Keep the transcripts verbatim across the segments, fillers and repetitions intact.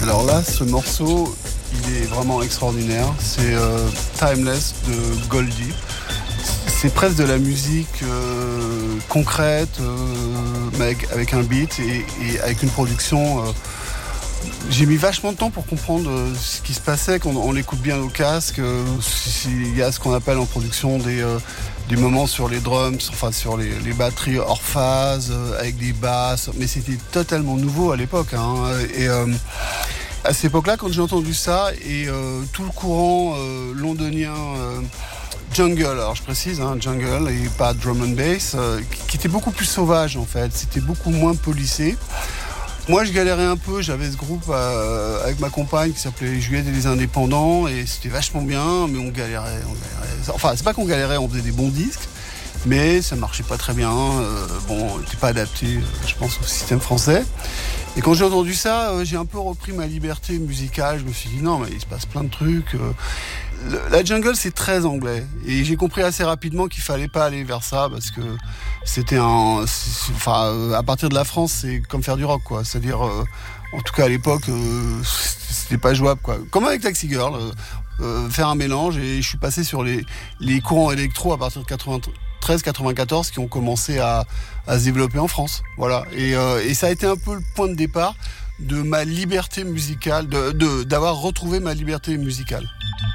Alors là, ce morceau, il est vraiment extraordinaire. C'est euh, Timeless de Goldie. C'est presque de la musique euh, concrète, euh, mais avec, avec un beat et, et avec une production. Euh, j'ai mis vachement de temps pour comprendre euh, ce qui se passait quand on, on l'écoute bien au casque. Euh, il y a ce qu'on appelle en production des, euh, des moments sur les drums, enfin sur les, les batteries hors phase, euh, avec des basses. Mais c'était totalement nouveau à l'époque. Hein, et euh, à cette époque-là, quand j'ai entendu ça et euh, tout le courant euh, londonien. Euh, Jungle, alors je précise, hein, jungle et pas drum and bass, euh, qui était beaucoup plus sauvage en fait, c'était beaucoup moins policé. Moi je galérais un peu, j'avais ce groupe euh, avec ma compagne qui s'appelait Juliette et les Indépendants et c'était vachement bien, mais on galérait, on galérait. Enfin c'est pas qu'on galérait, on faisait des bons disques, mais ça marchait pas très bien, euh, bon, on n'était pas adapté, je pense, au système français. Et quand j'ai entendu ça, euh, j'ai un peu repris ma liberté musicale, je me suis dit non mais il se passe plein de trucs. Euh, La jungle, c'est très anglais. Et j'ai compris assez rapidement qu'il fallait pas aller vers ça parce que c'était un... C'est, enfin, à partir de la France, c'est comme faire du rock, quoi. C'est-à-dire, euh, en tout cas à l'époque, euh, c'était pas jouable, quoi. Comme avec Taxi Girl, euh, euh, faire un mélange. Et je suis passé sur les, les courants électro à partir de quatre-vingt-treize quatre-vingt-quatorze qui ont commencé à, à se développer en France. Voilà. Et, euh, et ça a été un peu le point de départ de ma liberté musicale, de, de, d'avoir retrouvé ma liberté musicale.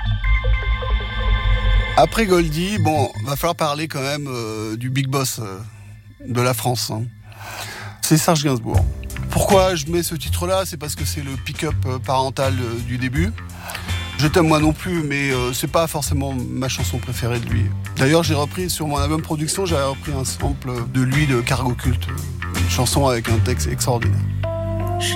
Après Goldie, bon, va falloir parler quand même euh, du big boss euh, de la France. Hein. C'est Serge Gainsbourg. Pourquoi je mets ce titre-là ? C'est parce que c'est le pick-up parental euh, du début. Je t'aime moi non plus, mais euh, c'est pas forcément ma chanson préférée de lui. D'ailleurs, j'ai repris sur mon album Production, j'avais repris un sample de lui de Cargo Cult, une chanson avec un texte extraordinaire.